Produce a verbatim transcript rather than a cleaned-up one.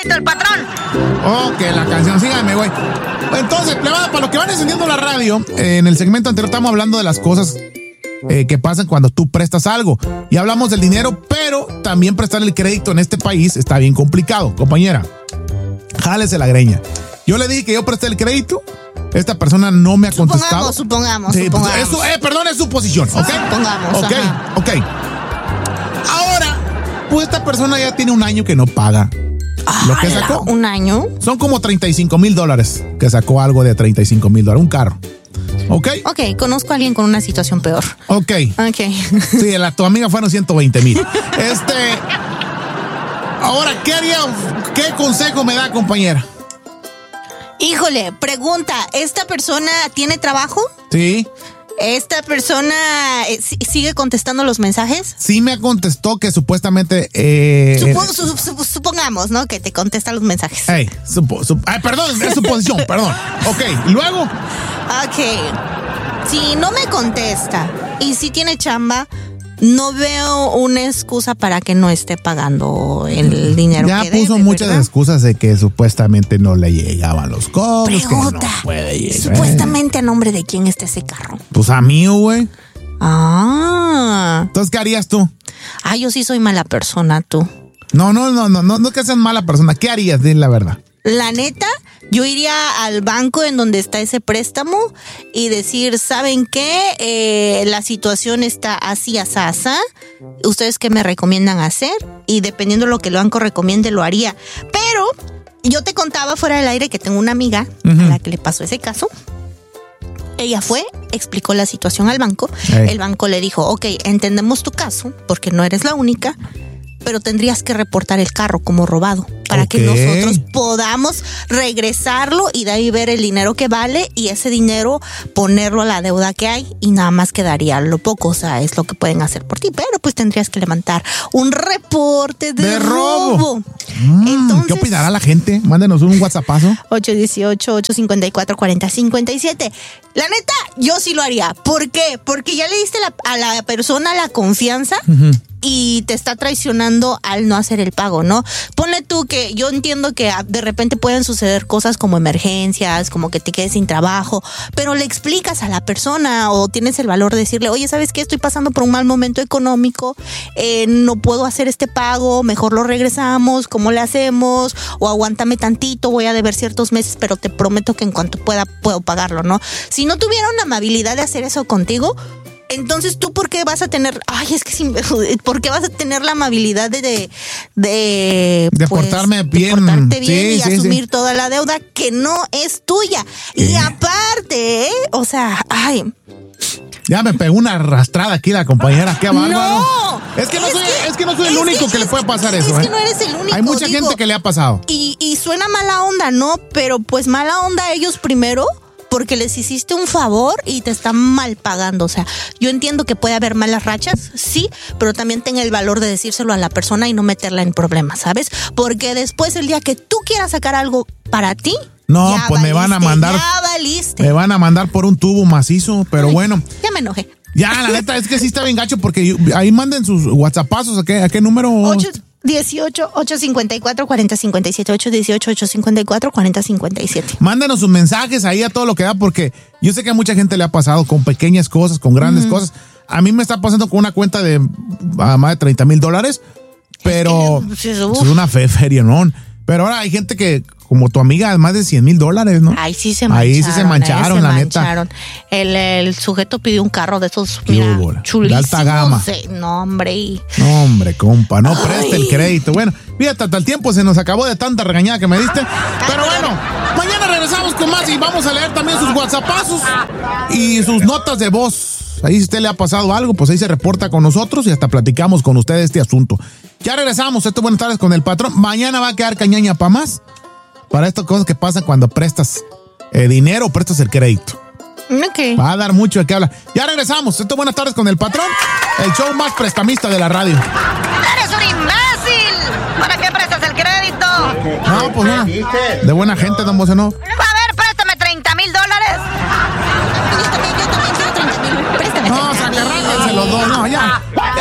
crédito del patrón. Ok, la canción, síganme, güey. Entonces, plebada, para los que van encendiendo la radio, eh, en el segmento anterior estamos hablando de las cosas eh, que pasan cuando tú prestas algo. Y hablamos del dinero, pero también prestar el crédito en este país está bien complicado. Compañera, jálese la greña. Yo le dije que yo presté el crédito. Esta persona no me ha supongamos, contestado. Supongamos, sí, supongamos. Pues eso, eh, perdón, es su posición, ¿ok? Supongamos, ok, ajá. ok. Ahora, pues esta persona ya tiene un año que no paga. Ah, Lo que sacó. ¿Un año? Son como treinta y cinco mil dólares que sacó algo de treinta y cinco mil dólares. Un carro. ¿Ok? Ok, conozco a alguien con una situación peor. Ok. Ok. Sí, la, tu amiga fueron ciento veinte mil. Este. Ahora, ¿qué haría? ¿Qué consejo me da, compañera? Híjole, pregunta, ¿esta persona tiene trabajo? Sí. ¿Esta persona eh, sigue contestando los mensajes? Sí me contestó que supuestamente... Eh, Supo, su, su, supongamos, ¿no? Que te contesta los mensajes. Hey, supo, sup, ay, perdón, es suposición, perdón. Ok, luego... Ok. Si no me contesta y si tiene chamba, no veo una excusa para que no esté pagando el dinero ya que puso debe, muchas ¿verdad? excusas de que supuestamente no le llegaban los cobros. Pregunta, que no puede llegar. supuestamente a nombre de quién está ese carro. Pues a mí, güey. Ah. Entonces, ¿qué harías tú? Ah, yo sí soy mala persona, tú. No, no, no, no, no, no que seas mala persona. ¿Qué harías? Dile la verdad. La neta, yo iría al banco en donde está ese préstamo y decir, ¿saben qué? Eh, la situación está así, asá, asá. ¿Ustedes qué me recomiendan hacer? Y dependiendo de lo que el banco recomiende, lo haría. Pero yo te contaba fuera del aire que tengo una amiga uh-huh. a la que le pasó ese caso. Ella fue, explicó la situación al banco. Hey. El banco le dijo, ok, entendemos tu caso, porque no eres la única, pero tendrías que reportar el carro como robado para okay. que nosotros podamos regresarlo y de ahí ver el dinero que vale y ese dinero ponerlo a la deuda que hay y nada más quedaría lo poco, o sea, es lo que pueden hacer por ti, pero pues tendrías que levantar un reporte de, de robo. robo. Mm, Entonces, ¿qué opinará la gente? Mándenos un WhatsAppazo. ocho uno ocho, ocho cinco cuatro, cuatro cero cinco siete. La neta, yo sí lo haría. ¿Por qué? Porque ya le diste la, a la persona la confianza uh-huh. y te está traicionando al no hacer el pago, ¿no? Ponle tú que yo entiendo que de repente pueden suceder cosas como emergencias, como que te quedes sin trabajo, pero le explicas a la persona o tienes el valor de decirle, oye, ¿sabes qué? Estoy pasando por un mal momento económico, eh, no puedo hacer este pago, mejor lo regresamos, ¿cómo le hacemos? O aguántame tantito, voy a deber ciertos meses, pero te prometo que en cuanto pueda, puedo pagarlo, ¿no? Si no tuviera una amabilidad de hacer eso contigo, entonces tú por qué vas a tener, ay, es que sí, ¿por qué vas a tener la amabilidad de de de, de pues, portarme bien, de portarte bien sí, y sí, asumir sí. toda la deuda que no es tuya? ¿Qué? Y aparte, ¿eh? O sea, ay, ya me pegó una arrastrada aquí la compañera, qué bárbaro. No, es que no es soy, que, es que no soy el único que, que le puede pasar es eso. Es ¿eh? que no eres el único. Hay mucha digo, gente que le ha pasado. Y, y suena mala onda, ¿no? Pero pues mala onda a ellos primero, porque les hiciste un favor y te están mal pagando. O sea, yo entiendo que puede haber malas rachas, sí, pero también ten el valor de decírselo a la persona y no meterla en problemas, ¿sabes? Porque después el día que tú quieras sacar algo para ti, no, ya pues valiste, me van a mandar. Ya valiste. Me van a mandar por un tubo macizo, pero Ay, bueno. Ya me enojé. Ya, la neta, es que sí está bien gacho porque yo, ahí manden sus WhatsAppazos, ¿a qué, a qué número? ocho dieciocho, ocho cincuenta y cuatro, cuarenta cincuenta y siete, ocho dieciocho, ocho cincuenta y cuatro, cuarenta cincuenta y siete. Mándenos sus mensajes ahí a todo lo que da, porque yo sé que a mucha gente le ha pasado con pequeñas cosas, con grandes mm. cosas. A mí me está pasando con una cuenta de a más de treinta mil dólares, pero es, que, es una fe, feria, ¿no? Pero ahora hay gente que, como tu amiga, más de cien mil dólares, ¿no? Ahí sí se mancharon. Ahí sí se mancharon, eh, se la mancharon. neta. El, el sujeto pidió un carro de esos, mira, chulísimos. De alta gama. De, no, hombre. Y... No, hombre, compa, no Ay. preste el crédito. Bueno, fíjate, hasta el tiempo se nos acabó de tanta regañada que me diste. Pero bueno, mañana regresamos con más y vamos a leer también sus WhatsAppazos y sus notas de voz. Ahí si usted le ha pasado algo, pues ahí se reporta con nosotros y hasta platicamos con usted de este asunto. Ya regresamos, esto es Buenas Tardes con el Patrón. Mañana va a quedar cañaña para más. Para estas cosas que pasan cuando prestas eh, dinero o prestas el crédito. Okay. Va a dar mucho de qué hablar. Ya regresamos, esto es Buenas Tardes con el Patrón. El show más prestamista de la radio. ¡Eres un imbécil! ¿Para qué prestas el crédito? No, pues no. De buena gente, don Bocenó. A ver, préstame treinta mil dólares. Yo también, yo también quiero treinta mil. Préstame. No, o sea, que arránquense los dos. No, ya.